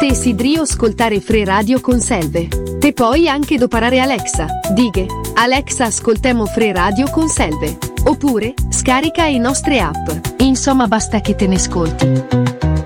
desideri ascoltare Free Radio con Selve. Te puoi anche doparare Alexa. Dighe: Alexa, ascoltemo Free Radio con Selve. Oppure scarica i nostre app. Insomma, basta che te ne ascolti.